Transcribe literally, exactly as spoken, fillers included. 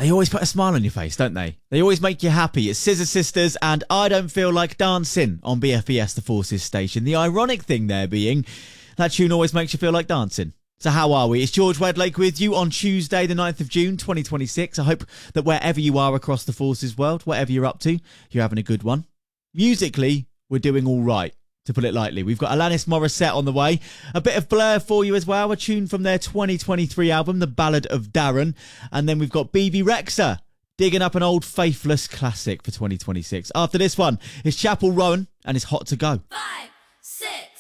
They always put a smile on your face, don't they? They always make you happy. It's Scissor Sisters and I Don't Feel Like Dancing on B F B S The Forces station. The ironic thing there being, that tune always makes you feel like dancing. So how are we? It's George Wedlake with you on Tuesday, the ninth of June, twenty twenty-six. I hope that wherever you are across the Forces world, whatever you're up to, you're having a good one. Musically, we're doing all right, to put it lightly. We've got Alanis Morissette on the way. A bit of Blur for you as well. A tune from their twenty twenty-three album, The Ballad of Darren. And then we've got Bebe Rexha digging up an old Faithless classic for twenty twenty-six. After this one, it's Chapel Rowan and it's Hot to Go. Five, six.